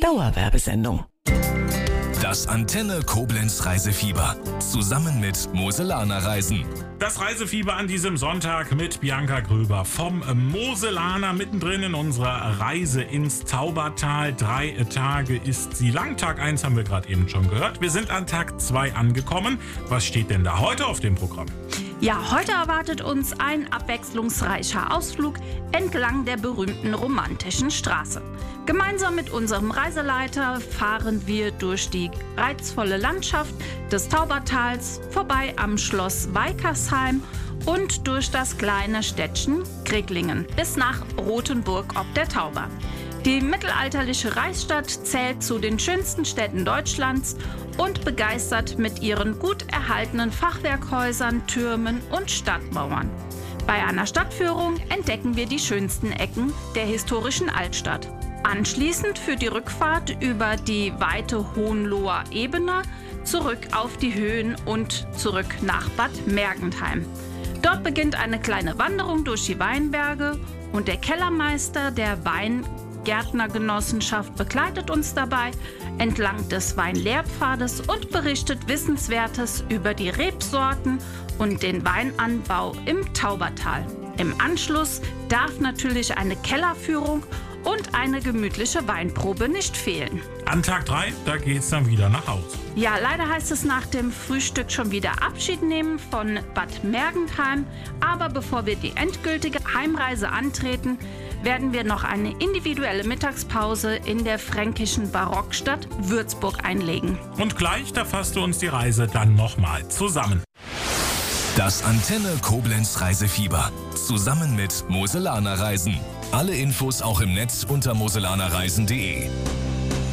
Dauerwerbesendung. Das Antenne Koblenz Reisefieber. Zusammen mit Moselaner Reisen. Das Reisefieber an diesem Sonntag mit Bianca Gröber vom Moselaner mittendrin in unserer Reise ins Taubertal. 3 Tage ist sie lang. Tag 1 haben wir gerade eben schon gehört. Wir sind an Tag 2 angekommen. Was steht denn da heute auf dem Programm? Ja, heute erwartet uns ein abwechslungsreicher Ausflug entlang der berühmten romantischen Straße. Gemeinsam mit unserem Reiseleiter fahren wir durch die reizvolle Landschaft des Taubertals, vorbei am Schloss Weikersheim und durch das kleine Städtchen Kreglingen bis nach Rothenburg ob der Tauber. Die mittelalterliche Reichsstadt zählt zu den schönsten Städten Deutschlands und begeistert mit ihren gut erhaltenen Fachwerkhäusern, Türmen und Stadtmauern. Bei einer Stadtführung entdecken wir die schönsten Ecken der historischen Altstadt. Anschließend führt die Rückfahrt über die weite Hohenloher Ebene zurück auf die Höhen und zurück nach Bad Mergentheim. Dort beginnt eine kleine Wanderung durch die Weinberge und der Kellermeister der Weingärtnergenossenschaft begleitet uns dabei entlang des Weinlehrpfades und berichtet Wissenswertes über die Rebsorten und den Weinanbau im Taubertal. Im Anschluss darf natürlich eine Kellerführung und eine gemütliche Weinprobe nicht fehlen. An Tag 3, da geht's dann wieder nach Hause. Ja, leider heißt es nach dem Frühstück schon wieder Abschied nehmen von Bad Mergentheim. Aber bevor wir die endgültige Heimreise antreten, werden wir noch eine individuelle Mittagspause in der fränkischen Barockstadt Würzburg einlegen. Und gleich, da fasst du uns die Reise dann nochmal zusammen. Das Antenne Koblenz Reisefieber. Zusammen mit Moselaner Reisen. Alle Infos auch im Netz unter moselanerreisen.de.